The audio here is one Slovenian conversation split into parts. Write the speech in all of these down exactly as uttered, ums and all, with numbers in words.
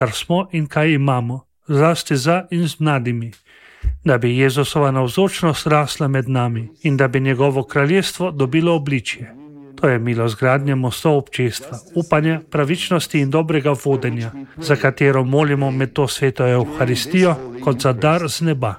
kar smo in kaj imamo, zlasti za in z mladimi, da bi Jezusova navzočnost rasla med nami in da bi njegovo kraljestvo dobilo obličje. To je milost gradnje mostov občestva, upanja, pravičnosti in dobrega vodenja, za katero molimo med to sveto Evharistijo kot za dar z neba.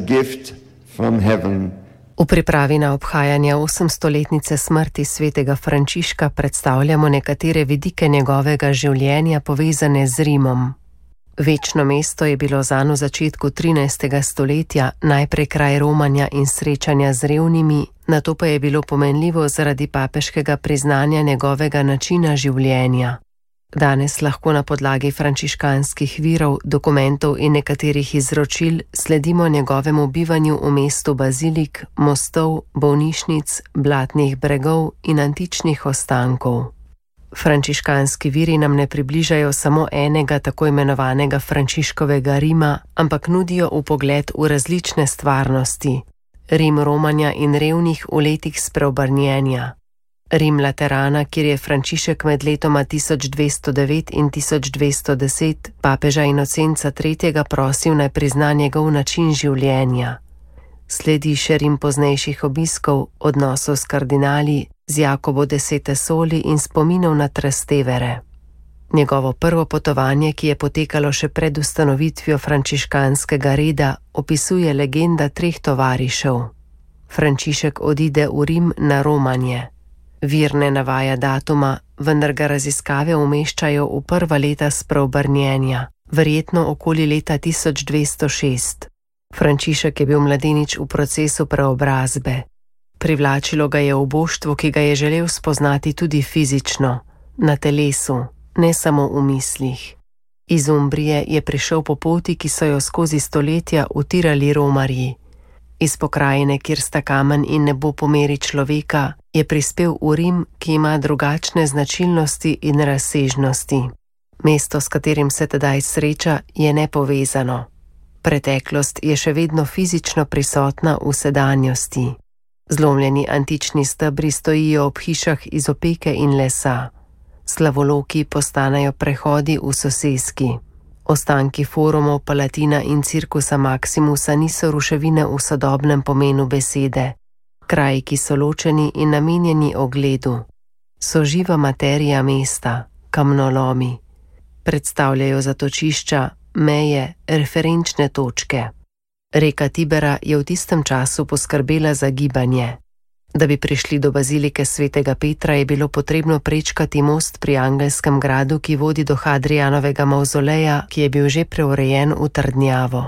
V pripravi na obhajanje osemstoletnice smrti svetega Frančiška predstavljamo nekatere vidike njegovega življenja povezane z Rimom. Večno mesto je bilo zanj v začetku trinajstega stoletja najprej kraj romanja in srečanja z revnimi, nato pa je bilo pomenljivo zaradi papeškega priznanja njegovega načina življenja. Danes lahko na podlagi frančiškanskih virov, dokumentov in nekaterih izročil sledimo njegovemu bivanju v mestu bazilik, mostov, bolnišnic, blatnih bregov in antičnih ostankov. Frančiškanski viri nam ne približajo samo enega tako imenovanega Frančiškovega Rima, ampak nudijo vpogled v različne stvarnosti. Rim romanja in revnih v letih spreobrnjenja. Rim Laterana, kjer je Frančišek med letoma tisoč dvesto devet in tisoč dvesto deset papeža Inocenca tretjega prosil naj prizna njegov način življenja. Sledi še Rim poznejših obiskov, odnosov s kardinali, z Jakobo desete soli in spominov na Trastevere. Njegovo prvo potovanje, ki je potekalo še pred ustanovitvijo frančiškanskega reda, opisuje legenda treh tovarišev. Frančišek odide v Rim na romanje. Vir ne navaja datuma, vendar ga raziskave umeščajo v prva leta spreobrnjenja, verjetno okoli leta tisoč dvesto šest. Frančišek je bil mladenič v procesu preobrazbe. Privlačilo ga je oboštvo, ki ga je želel spoznati tudi fizično, na telesu, ne samo v mislih. Iz Umbrije je prišel po poti, ki so jo skozi stoletja utirali romarji. Iz pokrajine, kjer sta kamen in nebo po meri človeka, je prispel v Rim, ki ima drugačne značilnosti in razsežnosti. Mesto, s katerim se tedaj sreča, je nepovezano. Preteklost je še vedno fizično prisotna v sedanjosti. Zlomljeni antični stebri stojijo ob hišah iz opeke in lesa. Slavoloki postanejo prehodi v soseski. Ostanki forumov Palatina in Cirkusa Maximusa niso ruševine v sodobnem pomenu besede. Kraji, ki so ločeni in namenjeni ogledu. So živa materija mesta, kamnolomi. Predstavljajo zatočišča, meje, referenčne točke. Reka Tibera je v tistem času poskrbela za gibanje. Da bi prišli do bazilike svetega Petra, je bilo potrebno prečkati most pri Angelskem gradu, ki vodi do Hadrianovega mavzoleja, ki je bil že preurejen v trdnjavo.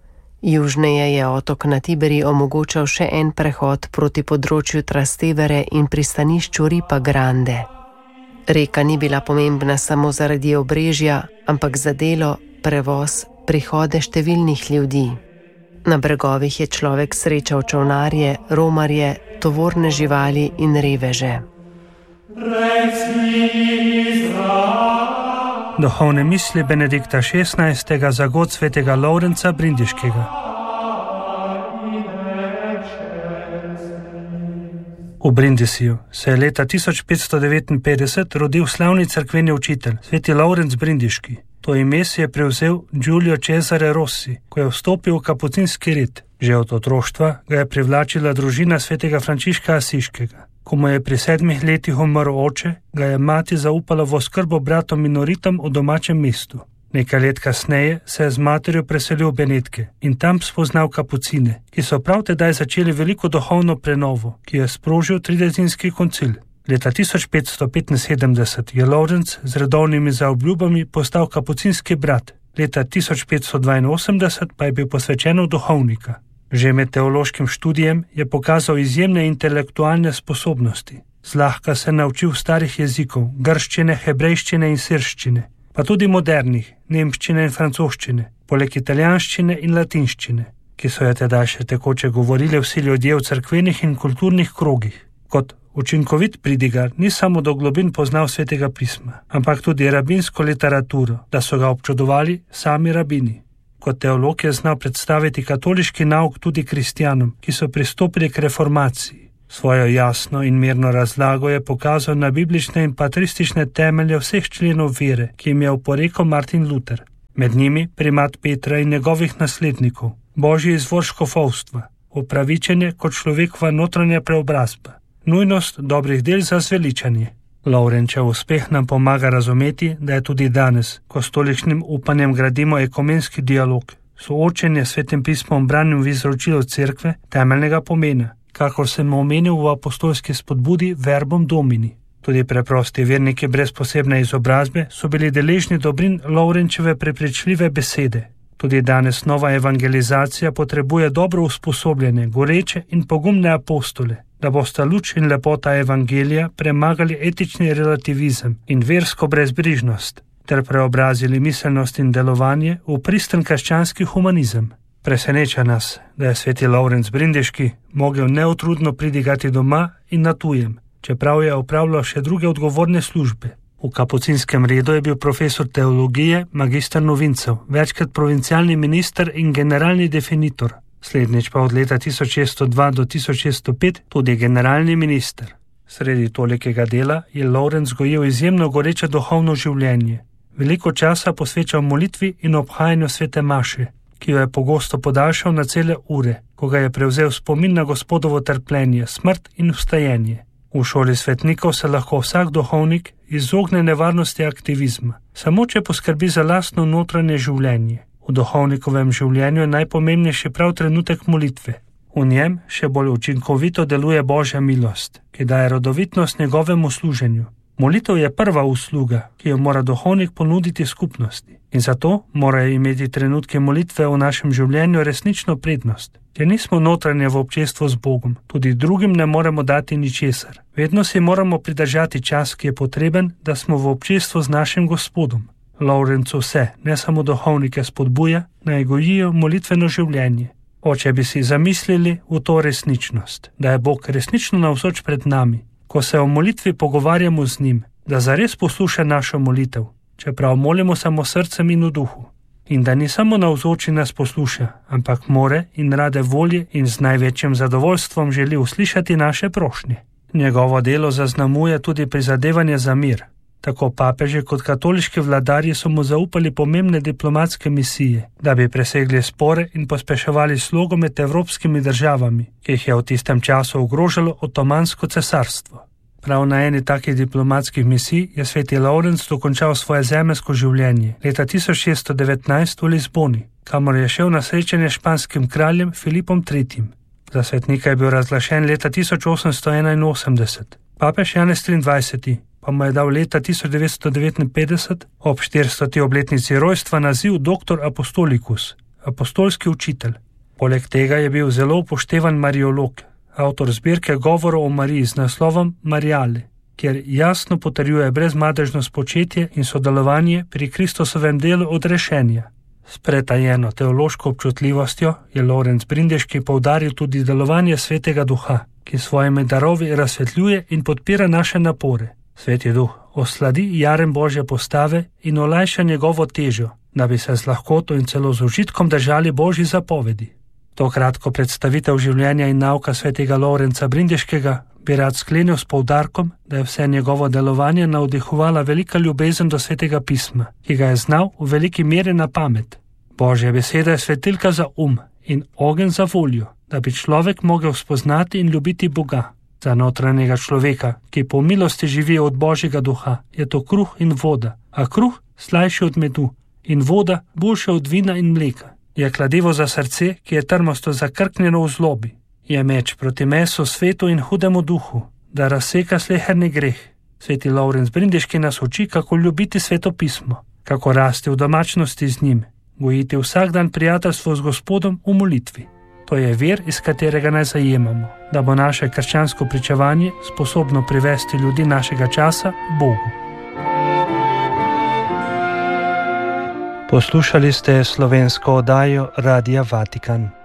Južneje je otok na Tiberi omogočal še en prehod proti področju Trastevere in pristanišču Ripa Grande. Reka ni bila pomembna samo zaradi obrežja, ampak za delo, prevoz, prihode številnih ljudi. Na bregovih je človek srečal čolnarje, romarje, tovorne živali in reveže. Duhovne misli Benedikta šestnajstega za god svetega Lovrenca Brindiškega. V Brindisiju se je leta tisoč petsto devetinpetdeset rodil slavni cerkveni učitelj, sveti Lovrenc Brindiški. To ime si je prevzel Giulio Cesare Rossi, ko je vstopil v kapucinski red. Že od otroštva ga je privlačila družina svetega Frančiška Asiškega. Ko mu je pri sedmih letih umrl oče, ga je mati zaupala v oskrbo bratom minoritam v domačem mestu. Nekaj let kasneje se je z materjo preselil v Benetke in tam spoznal kapucine, ki so prav tedaj začeli veliko duhovno prenovo, ki je sprožil tridesetinski koncil. Leta tisoč petsto petinsedemdeset je Lovrenc z redovnimi zaobljubami postal kapucinski brat, leta tisoč petsto dvainosemdeset pa je bil posvečen v duhovnika. Že med teološkim študijem je pokazal izjemne intelektualne sposobnosti. Zlahka se naučil starih jezikov, grščine, hebrejščine in sirščine, pa tudi modernih, nemščine in francoščine, poleg italijanščine in latinščine, ki so je tedaj še tekoče govorili vsi ljudje v cerkvenih in kulturnih krogih. Kot učinkovit pridigar ni samo do globin poznal svetega pisma, ampak tudi rabinsko literaturo, da so ga občudovali sami rabini. Kot teolog je znal predstaviti katoliški nauk tudi kristjanom, ki so pristopili k reformaciji. Svojo jasno in mirno razlago je pokazal na biblične in patristične temelje vseh členov vere, ki jim je oporekal Martin Luther. med njimi primat Petra in njegovih naslednikov, božji izvor škofovstva, upravičenje kot človekova notranja preobrazba, nujnost dobrih del za zveličanje. Lovrenčev uspeh nam pomaga razumeti, da je tudi danes, ko s tolikšnim upanjem gradimo ekumenski dialog, soočenje s Svetim pismom branjem v izročilu cerkve temeljnega pomena, kakor sem omenil v apostolski spodbudi Verbum Domini. Tudi preprosti verniki brez posebne izobrazbe so bili deležni dobrin Lovrenčeve prepričljive besede. Tudi danes nova evangelizacija potrebuje dobro usposobljene, goreče in pogumne apostole, da bosta luč in lepota evangelija premagali etični relativizem in versko brezbrižnost, ter preobrazili miselnost in delovanje v pristen krščanski humanizem. Preseneča nas, da je sveti Lovrenc Brindiški mogel neutrudno pridigati doma in na tujem, čeprav je opravljal še druge odgovorne službe. V kapucinskem redu je bil profesor teologije, magister novincev, večkrat provincialni minister in generalni definitor, slednjič pa od leta tisoč šeststo dva do tisoč šeststo pet tudi generalni minister. Sredi tolikega dela je Lovrenc gojil izjemno goreče duhovno življenje. Veliko časa posvečal molitvi in obhajanju svete maše, ki jo je pogosto podaljšal na cele ure, ko ga je prevzel spomin na Gospodovo trpljenje, smrt in vstajenje. V šoli svetnikov se lahko vsak duhovnik izogne nevarnosti aktivizma, samo če poskrbi za lastno notranje življenje. V duhovnikovem življenju je najpomembnejši prav trenutek molitve. V njem še bolj učinkovito deluje Božja milost, ki daje rodovitnost njegovemu služenju. Molitev je prva usluga, ki jo mora duhovnik ponuditi skupnosti, in zato morajo imeti trenutke molitve v našem življenju resnično prednost. Ker nismo notranje v občestvu z Bogom, tudi drugim ne moremo dati ničesar. Vedno si moramo pridržati čas, ki je potreben, da smo v občestvu z našim Gospodom. Lovrenc vse, ne samo duhovnike, spodbuja, naj gojijo molitveno življenje. Oče bi si zamislili v to resničnost, da je Bog resnično navzoč pred nami, ko se o molitvi pogovarjamo z njim, da zares posluša našo molitev, čeprav molimo samo srcem in v duhu. In da ni samo navzoč in nas posluša, ampak more in rade volje in z največjim zadovoljstvom želi uslišati naše prošnje. Njegovo delo zaznamuje tudi prizadevanje za mir. Tako papeži kot katoliški vladarji so mu zaupali pomembne diplomatske misije, da bi presegli spore in pospeševali slogo med evropskimi državami, ki jih je v tistem času ogrožalo Otomansko cesarstvo. Prav na eni takih diplomatskih misij je sveti Lovrenc dokončal svoje zemeljsko življenje leta tisoč šeststo devetnajst v Lizboni, kamor je šel na srečanje s španskim kraljem Filipom tretjim. Za svetnika je bil razglašen leta tisoč osemsto enainosemdeset. Papež Janez triindvajseti pa mu je dal leta tisoč devetsto devetinpetdeset ob štiristoti obletnici rojstva naziv doktor apostolikus, apostolski učitelj. Poleg tega je bil zelo upoštevan mariolog, avtor zbirke govorov o Mariji z naslovom Marijale, kjer jasno potrjuje brezmadežno spočetje in sodelovanje pri Kristusovem delu odrešenja. S pretajeno teološko občutljivostjo je Lovrenc Brindiški poudaril tudi delovanje Svetega Duha, ki svojimi darovi razsvetljuje in podpira naše napore. Sveti Duh osladi jarem Božje postave in olajša njegovo težo, da bi se z lahkoto in celo z užitkom držali Božji zapovedi. To kratko predstavitev življenja in nauka svetega Lovrenca Brindiškega bi rad sklenil s poudarkom, da je vse njegovo delovanje navdihovala velika ljubezen do Svetega pisma, ki ga je znal v veliki meri na pamet. Božja beseda je svetilka za um in ogenj za voljo, da bi človek mogel spoznati in ljubiti Boga. Za notranjega človeka, ki po milosti živi od Božjega duha, je to kruh in voda, a kruh slajši od medu in voda boljša od vina in mleka. Je kladivo za srce, ki je trmasto zakrknjeno v zlobi. Je meč proti mesu, svetu in hudemu duhu, da razseka sleherni greh. Sveti Lovrenc Brindiški nas uči, kako ljubiti Sveto pismo, kako rasti v domačnosti z njim, gojiti vsak dan prijateljstvo z Gospodom v molitvi. To je vir, iz katerega naj zajemamo, da bo naše krščansko pričevanje sposobno privesti ljudi našega časa Bogu. Poslušali ste slovensko oddajo Radia Vatikan.